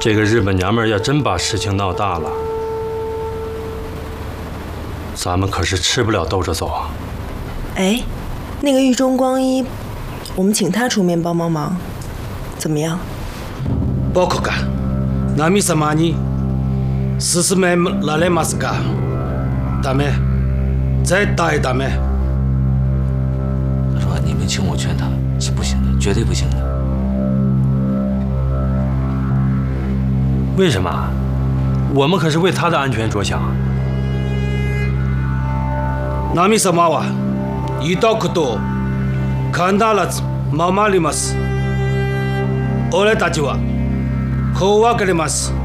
这个日本娘们要真把事情闹大了，咱们可是吃不了兜着走啊！ 哎，那个狱中光一，我们请他出面帮忙，怎么样？ 僕が波様に勧められますが、ダメ，絶対ダメ。 他说你们请我劝他是不行的，绝对不行的。 为什么？我们可是为他的安全着想。 波様は言ったことを必ず守ります。俺たちはこう分かります。